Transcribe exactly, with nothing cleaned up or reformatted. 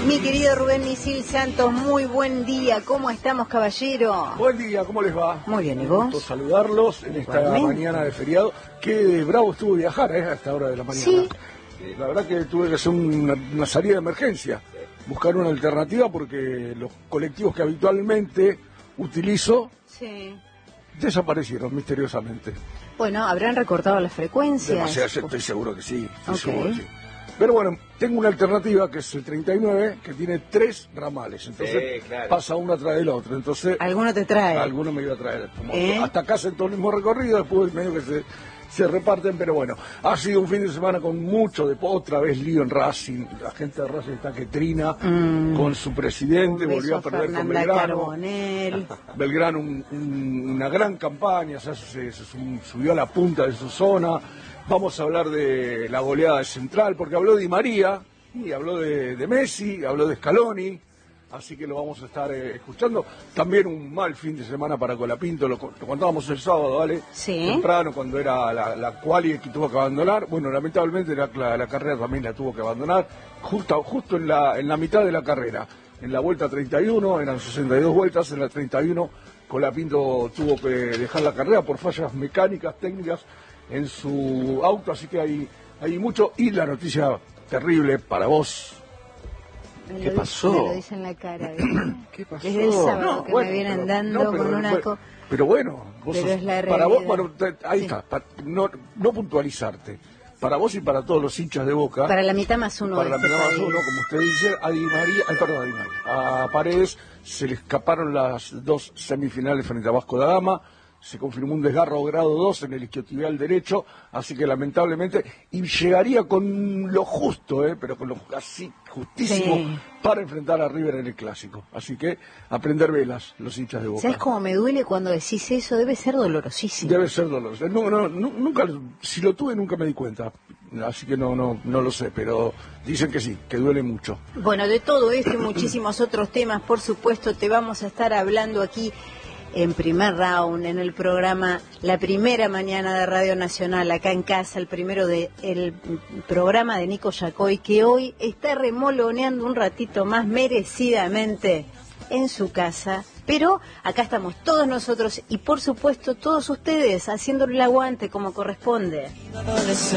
Mi querido Rubén Misil Santos, muy buen día. ¿Cómo estamos, caballero? Buen día, ¿cómo les va? Muy bien, ¿y Un vos? gusto saludarlos en esta Igualmente. mañana de feriado. Qué bravo estuvo viajar ¿eh? a esta hora de la mañana. Sí. Eh, la verdad que tuve que hacer una, una salida de emergencia, buscar una alternativa porque los colectivos que habitualmente utilizo Sí. desaparecieron misteriosamente. Bueno, ¿habrán recortado las frecuencias? Demasiado, estoy seguro que sí, estoy Ok. seguro que sí. Pero bueno, tengo una alternativa que es el treinta y nueve, que tiene tres ramales, entonces Sí, claro. pasa uno atrás del otro, entonces ¿Alguno te trae? alguno me iba a traer. Como ¿Eh? hasta acá hacen todo el mismo recorrido, después medio que se, se reparten, pero bueno, ha sido un fin de semana con mucho de otra vez lío en Racing, la gente de Racing está que trina Mm. con su presidente, Un volvió a beso a perder con Fernanda Belgrano. Carbonell. Belgrano un- un- una gran campaña, o sea, se, se sub- subió a la punta de su zona. Vamos a hablar de la goleada de Central, porque habló de Di María, y habló de, de Messi, habló de Scaloni, así que lo vamos a estar eh, escuchando. También un mal fin de semana para Colapinto, lo, co- lo contábamos el sábado, ¿vale? Sí. Temprano, cuando era la, la quali que tuvo que abandonar. Bueno, lamentablemente la, la, la carrera también la tuvo que abandonar, justo, justo en, la, en la mitad de la carrera. En la vuelta treinta y uno, eran sesenta y dos vueltas, en la treinta y uno Colapinto tuvo que dejar la carrera por fallas mecánicas, técnicas en su auto, así que hay, hay mucho. Y la noticia terrible para vos. Me ¿Qué lo pasó? dice- Me lo dice en la cara, ¿viste? ¿Qué pasó? Desde el sábado No, que bueno, me vienen pero- dando no, pero- con una... pero- co- Pero bueno, vos Pero sos- es la para vos, realidad. bueno, te- ahí Sí. está, pa- no, no puntualizarte. Para vos y para todos los hinchas de Boca. Para la mitad más uno Para de la este mitad más país. uno, como usted dice, a Di María, ay, perdón, a Di María, a Paredes se le escaparon las dos semifinales frente a Vasco da Gama, se confirmó un desgarro grado dos en el isquiotibial derecho, así que lamentablemente, y llegaría con lo justo, eh, pero con lo así justísimo, Sí. para enfrentar a River en el Clásico. Así que, a prender velas, los hinchas de Boca. ¿Sabes cómo me duele cuando decís eso? Debe ser dolorosísimo. Debe ser doloroso. No, no, nu- nunca, si lo tuve nunca me di cuenta, así que no, no, no lo sé, pero dicen que sí, que duele mucho. Bueno, de todo esto y muchísimos otros temas, por supuesto, te vamos a estar hablando aquí en primer round, en el programa La Primera Mañana de Radio Nacional, acá en casa, el primero de el programa de Nico Yacoy, que hoy está remoloneando un ratito más merecidamente en su casa. Pero acá estamos todos nosotros y por supuesto todos ustedes haciéndole el aguante como corresponde.